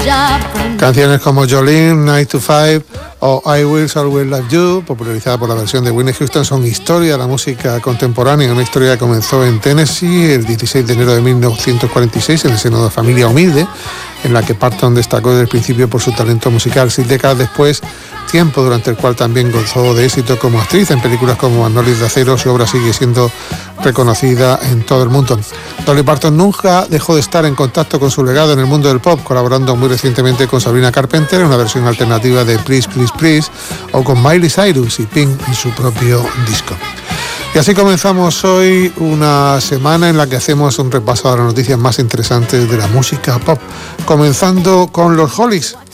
Canciones como Jolene, 9 to 5 o I Will Always Love You, popularizada por la versión de Whitney Houston, son historia de la música contemporánea, una historia que comenzó en Tennessee el 16 de enero de 1946 en el seno de familia humilde, en la que Parton destacó desde el principio por su talento musical. 6 décadas después, tiempo durante el cual también gozó de éxito como actriz en películas como Magnolias de Acero, su obra sigue siendo reconocida en todo el mundo. Dolly Parton nunca dejó de estar en contacto con su legado en el mundo del pop, colaborando muy recientemente con Sabrina Carpenter en una versión alternativa de Please Please Please, o con Miley Cyrus y Pink en su propio disco. Y así comenzamos hoy una semana en la que hacemos un repaso a las noticias más interesantes de la música pop, comenzando con los Hollies.